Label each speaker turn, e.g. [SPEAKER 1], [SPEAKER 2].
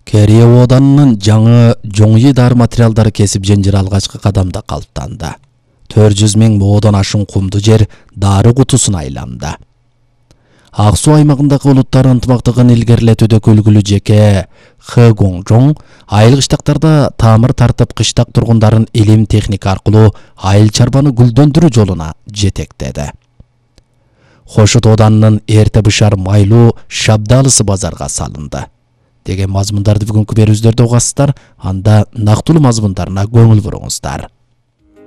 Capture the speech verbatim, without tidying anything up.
[SPEAKER 1] Керие Оданынын жаңы жоңи дар материалдары кесип женжир алгачкы кадамда калыптанды. төрт жүз миң боодан ашын кумду жер дары кутусуна айланды. Ак суу аймагындагы улуттар ынтымактыгын илгерилетүүдө көлгүлүү жеке Хэ Гоңжоң айыл кыштактарда тамыр тартып кыштак тургундарын илим техника аркылуу айыл чарбаны гүлдөндүрүү жолуна жетектеди. Хошут Оданынын эрте бышар майлуу шабдалысы базарга салынды деген мазмундарды бүгүнкү берүүбүздөрдө угасыздар. Анда нактылуу мазмундарына көңүл буруңуздар.